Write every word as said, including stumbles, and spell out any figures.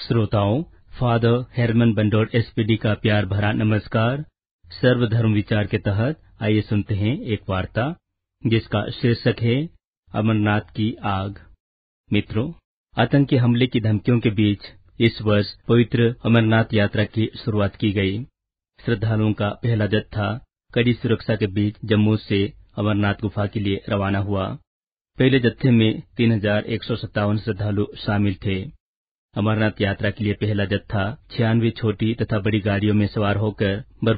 श्रोताओं, father हेरमन बंडोर SPD का प्यार भरा नमस्कार। सर्वधर्म विचार के तहत आइए सुनते हैं एक वार्ता जिसका शीर्षक है अमरनाथ की आग। मित्रों, आतंकी हमले की धमकियों के बीच इस वर्ष पवित्र अमरनाथ यात्रा की शुरुआत की गई। श्रद्धालुओं का पहला जत्था कड़ी सुरक्षा के बीच जम्मू से अमरनाथ गुफा के लिए रवाना हुआ। पहले जत्थे में तीन हजार एक सौ सत्तावन श्रद्धालु शामिल थे। अमरनाथ यात्रा के लिए पहला जत्था छियानवे छोटी तथा बड़ी गाड़ियों में सवार होकर